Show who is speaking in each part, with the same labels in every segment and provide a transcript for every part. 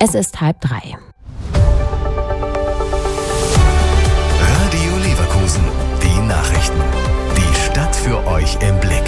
Speaker 1: Es ist 2:30.
Speaker 2: Radio Leverkusen, die Nachrichten. Die Stadt für euch im Blick.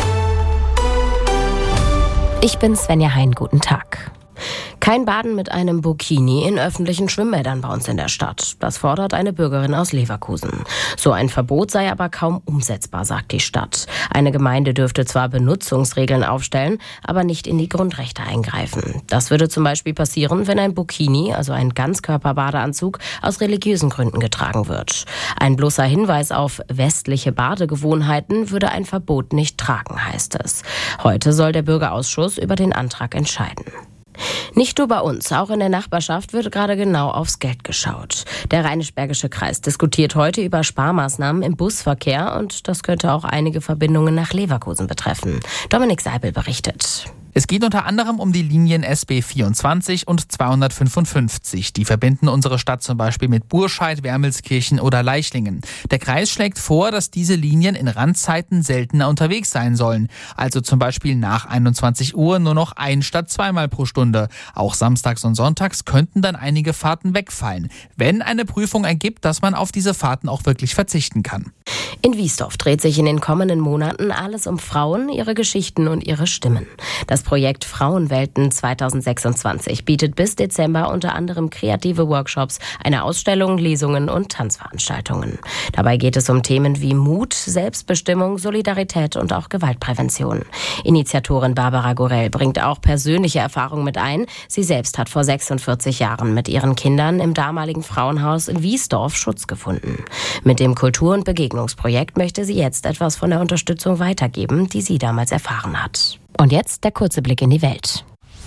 Speaker 1: Ich bin Svenja Hein, guten Tag. Kein Baden mit einem Burkini in öffentlichen Schwimmbädern bei uns in der Stadt. Das fordert eine Bürgerin aus Leverkusen. So ein Verbot sei aber kaum umsetzbar, sagt die Stadt. Eine Gemeinde dürfte zwar Benutzungsregeln aufstellen, aber nicht in die Grundrechte eingreifen. Das würde zum Beispiel passieren, wenn ein Burkini, also ein Ganzkörperbadeanzug, aus religiösen Gründen getragen wird. Ein bloßer Hinweis auf westliche Badegewohnheiten würde ein Verbot nicht tragen, heißt es. Heute soll der Bürgerausschuss über den Antrag entscheiden. Nicht nur bei uns, auch in der Nachbarschaft wird gerade genau aufs Geld geschaut. Der Rheinisch-Bergische Kreis diskutiert heute über Sparmaßnahmen im Busverkehr und das könnte auch einige Verbindungen nach Leverkusen betreffen. Dominik Seibel berichtet.
Speaker 3: Es geht unter anderem um die Linien SB 24 und 255. Die verbinden unsere Stadt zum Beispiel mit Burscheid, Wermelskirchen oder Leichlingen. Der Kreis schlägt vor, dass diese Linien in Randzeiten seltener unterwegs sein sollen. Also zum Beispiel nach 21 Uhr nur noch statt zweimal pro Stunde. Auch samstags und sonntags könnten dann einige Fahrten wegfallen, wenn eine Prüfung ergibt, dass man auf diese Fahrten auch wirklich verzichten kann.
Speaker 1: In Wiesdorf dreht sich in den kommenden Monaten alles um Frauen, ihre Geschichten und ihre Stimmen. Das Projekt Frauenwelten 2026 bietet bis Dezember unter anderem kreative Workshops, eine Ausstellung, Lesungen und Tanzveranstaltungen. Dabei geht es um Themen wie Mut, Selbstbestimmung, Solidarität und auch Gewaltprävention. Initiatorin Barbara Gorell bringt auch persönliche Erfahrungen mit ein. Sie selbst hat vor 46 Jahren mit ihren Kindern im damaligen Frauenhaus in Wiesdorf Schutz gefunden. Mit dem Kultur- und Begegnungsprojekt möchte sie jetzt etwas von der Unterstützung weitergeben, die sie damals erfahren hat. Und jetzt der kurze Blick in die Welt.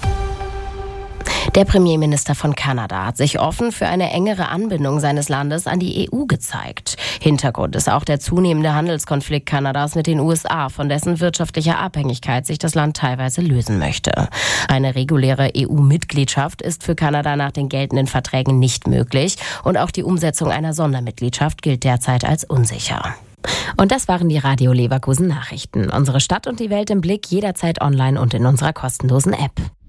Speaker 1: Der Premierminister von Kanada hat sich offen für eine engere Anbindung seines Landes an die EU gezeigt. Hintergrund ist auch der zunehmende Handelskonflikt Kanadas mit den USA, von dessen wirtschaftlicher Abhängigkeit sich das Land teilweise lösen möchte. Eine reguläre EU-Mitgliedschaft ist für Kanada nach den geltenden Verträgen nicht möglich und auch die Umsetzung einer Sondermitgliedschaft gilt derzeit als unsicher. Und das waren die Radio Leverkusen Nachrichten. Unsere Stadt und die Welt im Blick jederzeit online und in unserer kostenlosen App.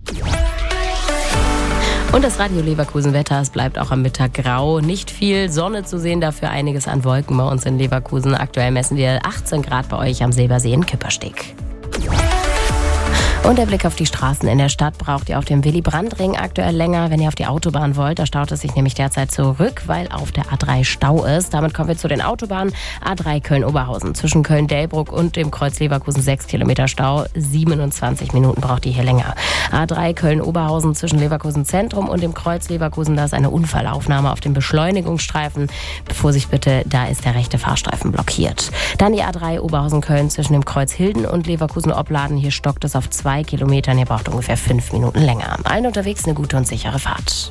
Speaker 1: Und das Radio Leverkusen Wetter, es bleibt auch am Mittag grau. Nicht viel Sonne zu sehen, dafür einiges an Wolken bei uns in Leverkusen. Aktuell messen wir 18 Grad bei euch am Silbersee in Küppersteg. Und der Blick auf die Straßen in der Stadt braucht ihr auf dem Willy-Brandt-Ring aktuell länger, wenn ihr auf die Autobahn wollt. Da staut es sich nämlich derzeit zurück, weil auf der A3 Stau ist. Damit kommen wir zu den Autobahnen. A3 Köln-Oberhausen zwischen Köln-Delbrück und dem Kreuz Leverkusen 6 Kilometer Stau. 27 Minuten braucht ihr hier länger. A3 Köln-Oberhausen zwischen Leverkusen Zentrum und dem Kreuz Leverkusen. Da ist eine Unfallaufnahme auf dem Beschleunigungsstreifen. Vorsicht bitte, da ist der rechte Fahrstreifen blockiert. Dann die A3 Oberhausen-Köln zwischen dem Kreuz Hilden und Leverkusen-Opladen. Hier stockt es auf 2 Kilometern. Ihr braucht ungefähr 5 Minuten länger. Allen unterwegs eine gute und sichere Fahrt.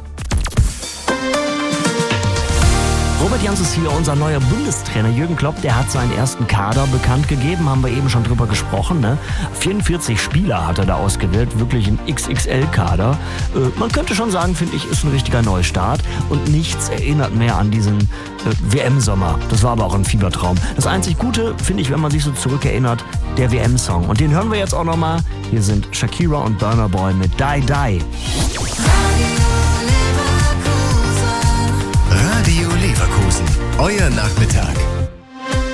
Speaker 4: Robert Jans ist hier, unser neuer Bundestrainer. Jürgen Klopp, der hat seinen ersten Kader bekannt gegeben, haben wir eben schon drüber gesprochen. Ne? 44 Spieler hat er da ausgewählt, wirklich ein XXL-Kader. Man könnte schon sagen, finde ich, ist ein richtiger Neustart und nichts erinnert mehr an diesen WM-Sommer. Das war aber auch ein Fiebertraum. Das einzig Gute, finde ich, wenn man sich so zurückerinnert, der WM-Song. Und den hören wir jetzt auch nochmal. Hier sind Shakira und Burna Boy mit Die Die.
Speaker 2: Radio Leverkusen, euer Nachmittag.